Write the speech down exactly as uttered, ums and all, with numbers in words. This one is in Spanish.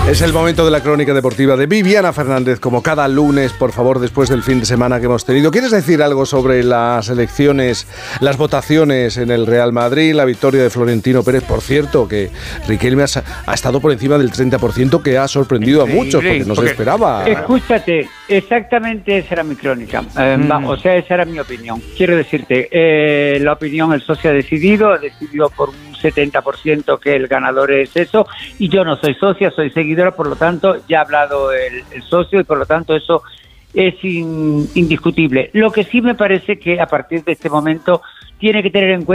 Es el momento de la crónica deportiva de Viviana Fernández, como cada lunes, por favor, después del fin de semana que hemos tenido. ¿Quieres decir algo sobre las elecciones, las votaciones en el Real Madrid, la victoria de Florentino Pérez? Por cierto, que Riquelme ha, ha estado por encima del treinta por ciento, que ha sorprendido Increíble, a muchos, porque no porque, se esperaba. Escúchate, exactamente esa era mi crónica, eh, mm. va, o sea, esa era mi opinión. Quiero decirte, eh, la opinión, el socio ha decidido, ha decidido por un setenta por ciento que el ganador es eso, y yo no soy socia, soy seguidora, por lo tanto ya ha hablado el, el socio y por lo tanto eso es in, indiscutible. Lo que sí me parece que a partir de este momento tiene que tener en cuenta